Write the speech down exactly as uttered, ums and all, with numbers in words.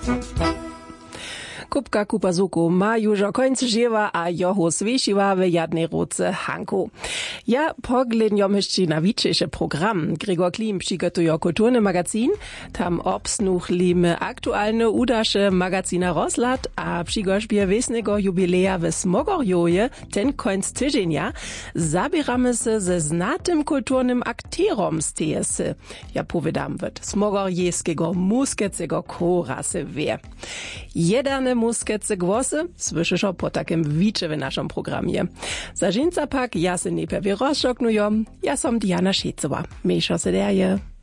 Kupka Kupazuku ma južo końc żywa, a joho svišiva w jadnej roce Hanku. Ja pogledniom jeszcze na wiczejszy program. Gregor Klim przygotuje kulturny magazin. Tam obsnuchlimy aktualne udasze magazina Rozlat, a przy gorzbie wiesnego jubileja w Smogorjoje ten końc tydzienia zabieramy się ze znatym kulturnym akterom z T S. Ja powiadam wod smogorjejskiego muskecego kora se wie. Jedane muskece głosy słyszysz po takim wicze w naszym programie. Za żinca pak ja se nie pewnie rozszoknuję. Ja som Diana Šecowa. Mejšo se derje.